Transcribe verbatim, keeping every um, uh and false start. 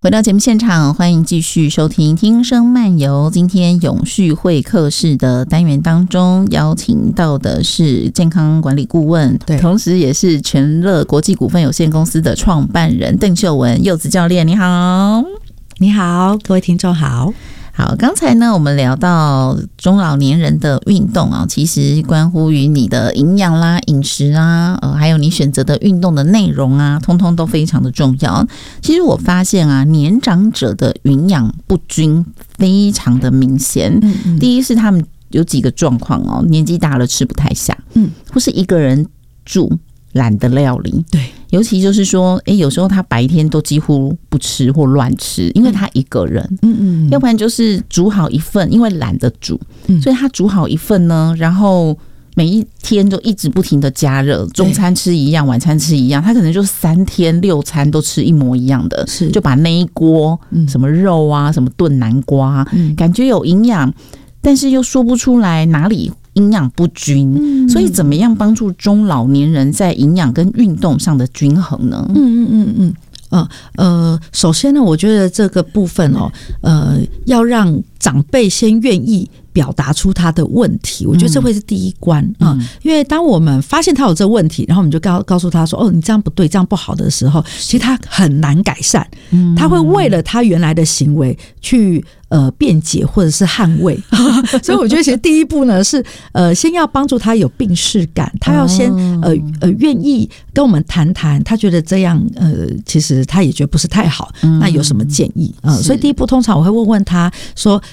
回到节目现场，欢迎继续收听听声漫游。今天永续会客室的单元当中，邀请到的是健康管理顾问，对，同时也是全乐国际股份有限公司的创办人邓秀文柚子教练。你好。 你好，各位听众好。 好，刚才呢，我们聊到中老年人的运动啊，其实关乎于你的营养啦、饮食啊，呃，还有你选择的运动的内容啊，通通都非常的重要。其实我发现啊，年长者的营养不均非常的明显。嗯嗯，第一是他们有几个状况哦，年纪大了吃不太下，嗯，或是一个人住懒得料理，对，尤其就是说，哎、欸，有时候他白天都几乎不吃或乱吃，因为他一个人，嗯嗯，要不然就是煮好一份，因为懒得煮，嗯，所以他煮好一份呢，然后每一天就一直不停的加热，中餐吃一样，晚餐吃一样，他可能就三天六餐都吃一模一样的，是就把那一锅什么肉啊，什么炖南瓜，嗯，感觉有营养，但是又说不出来哪里营养不均，嗯，所以怎么样帮助中老年人在营养跟运动上的均衡呢？ 嗯嗯嗯嗯，呃呃，首先呢，我觉得这个部分哦，呃，要让长辈先愿意表达出他的问题，我觉得这会是第一关啊，嗯嗯。因为当我们发现他有这问题，然后我们就告告诉他说：“哦，你这样不对，这样不好”的时候，其实他很难改善，嗯，他会为了他原来的行为去呃辩解或者是捍卫。所以我觉得其实第一步呢是呃先要帮助他有病识感，他要先呃呃愿意跟我们谈谈，他觉得这样呃其实他也觉得不是太好，那有什么建议啊，呃？所以第一步通常我会问问他说：“